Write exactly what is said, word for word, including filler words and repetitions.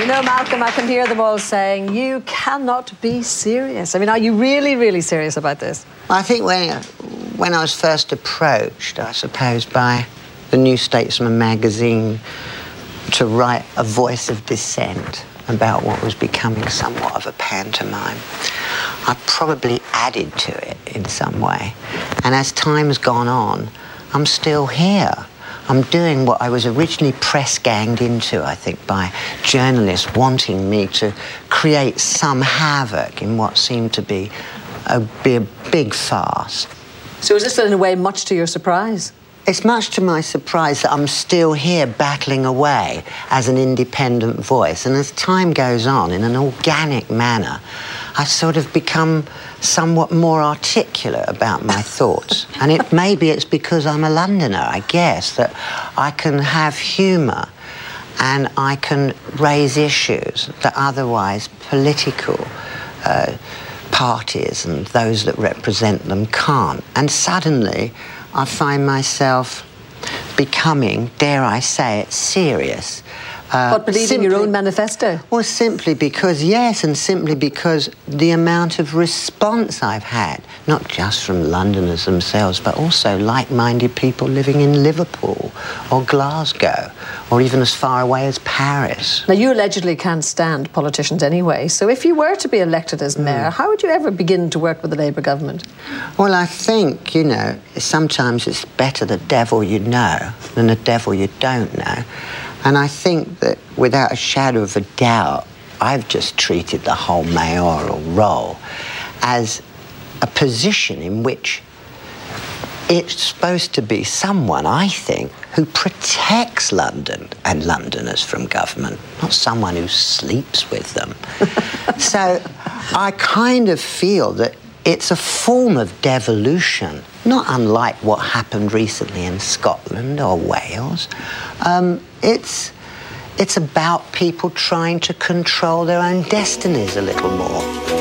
know, Malcolm, I can hear them all saying, you cannot be serious. I mean, are you really, really serious about this? I think when, when I was first approached, I suppose, by the New Statesman magazine to write a voice of dissent about what was becoming somewhat of a pantomime, I probably added to it in some way. And as time's gone on, I'm still here. I'm doing what I was originally press-ganged into, I think, by journalists wanting me to create some havoc in what seemed to be a, be a big farce. So is this, in a way, much to your surprise? It's much to my surprise that I'm still here battling away as an independent voice. And as time goes on, in an organic manner, I sort of become somewhat more articulate about my thoughts. And it maybe it's because I'm a Londoner, I guess, that I can have humour and I can raise issues that otherwise political uh, parties and those that represent them can't. And suddenly I find myself becoming, dare I say it, serious. Uh, but believing simply, your own manifesto? Well, simply because, yes, and simply because the amount of response I've had, not just from Londoners themselves, but also like-minded people living in Liverpool or Glasgow, or even as far away as Paris. Now, you allegedly can't stand politicians anyway, so if you were to be elected as mayor, mm. how would you ever begin to work with the Labour government? Well, I think, you know, sometimes it's better the devil you know than the devil you don't know. And I think that, without a shadow of a doubt, I've just treated the whole mayoral role as a position in which it's supposed to be someone, I think, who protects London and Londoners from government, not someone who sleeps with them. So I kind of feel that it's a form of devolution, not unlike what happened recently in Scotland or Wales. Um, it's, it's about people trying to control their own destinies a little more.